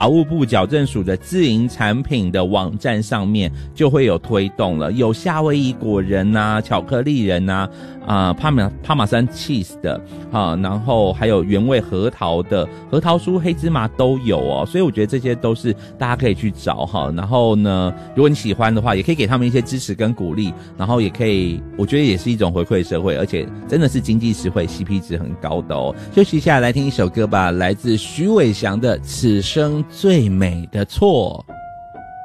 法务部矫正署的自营产品的网站上面就会有推动了，有夏威夷果仁啊、巧克力仁啊、帕玛森 cheese 的然后还有原味核桃的核桃酥、黑芝麻都有哦，所以我觉得这些都是大家可以去找然后呢，如果你喜欢的话，也可以给他们一些支持跟鼓励，然后也可以，我觉得也是一种回馈社会，而且真的是经济实惠 CP 值很高的哦。休息一下来听一首歌吧，来自徐伟翔的《此生最美的错》。